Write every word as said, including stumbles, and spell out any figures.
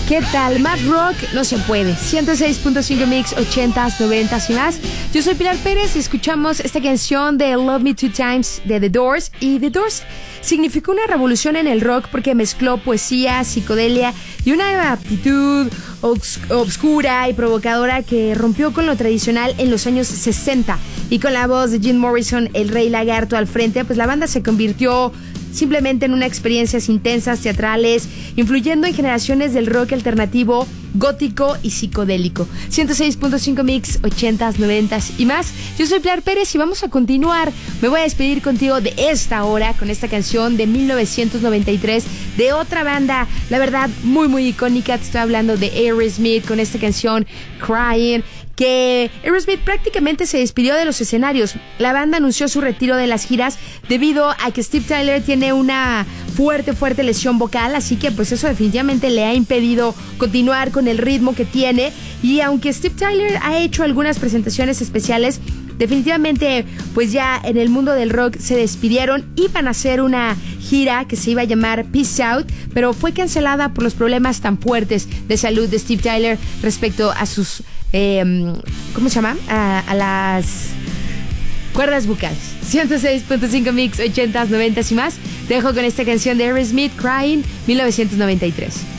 ¿Qué tal? Más rock no se puede. ciento seis punto cinco mix, ochentas, noventas y más. Yo soy Pilar Pérez y escuchamos esta canción de Love Me Two Times de The Doors. Y The Doors significó una revolución en el rock porque mezcló poesía, psicodelia y una aptitud obs- obscura y provocadora que rompió con lo tradicional en los años sesenta. Y con la voz de Jim Morrison, el Rey Lagarto, al frente, pues la banda se convirtió simplemente en una experiencias intensas, teatrales, influyendo en generaciones del rock alternativo, gótico y psicodélico. ciento seis punto cinco mix, ochentas, noventas y más. Yo soy Pilar Pérez y vamos a continuar. Me voy a despedir contigo de esta hora con esta canción de mil novecientos noventa y tres de otra banda, la verdad, muy muy icónica. Te estoy hablando de Aerosmith con esta canción Crying, que Aerosmith prácticamente se despidió de los escenarios. La banda anunció su retiro de las giras debido a que Steve Tyler tiene una fuerte, fuerte lesión vocal, así que pues eso definitivamente le ha impedido continuar con el ritmo que tiene. Y aunque Steve Tyler ha hecho algunas presentaciones especiales, definitivamente pues ya en el mundo del rock se despidieron. Iban a hacer una gira que se iba a llamar Peace Out, pero fue cancelada por los problemas tan fuertes de salud de Steve Tyler respecto a sus Eh, ¿cómo se llama? A, a las cuerdas vocales. ciento seis punto cinco mix, ochentas, noventas y más. Te dejo con esta canción de Aerosmith, Crying, mil novecientos noventa y tres.